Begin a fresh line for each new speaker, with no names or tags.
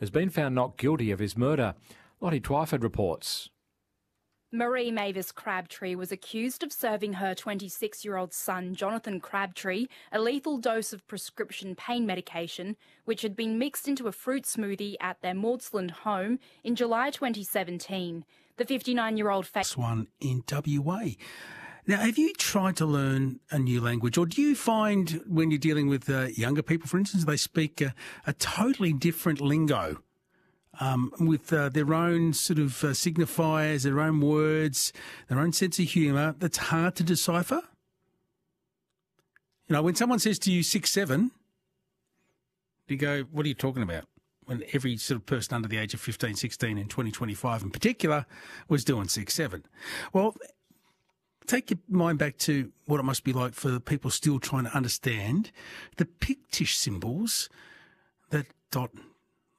has been found not guilty of his murder. Lottie Twyford reports.
Marie Mavis Crabtree was accused of serving her 26-year-old son, Jonathan Crabtree, a lethal dose of prescription pain medication, which had been mixed into a fruit smoothie at their Maudsley home in July 2017. The 59-year-old...
One in WA. Now, have you tried to learn a new language, or do you find when you're dealing with younger people, for instance, they speak a totally different lingo? With their own sort of signifiers, their own words, their own sense of humour, that's hard to decipher? You know, when someone says to you 6'7", you go, what are you talking about? When every sort of person under the age of 15, 16 in 2025 in particular was doing 6'7". Well, take your mind back to what it must be like for people still trying to understand the Pictish symbols that dot,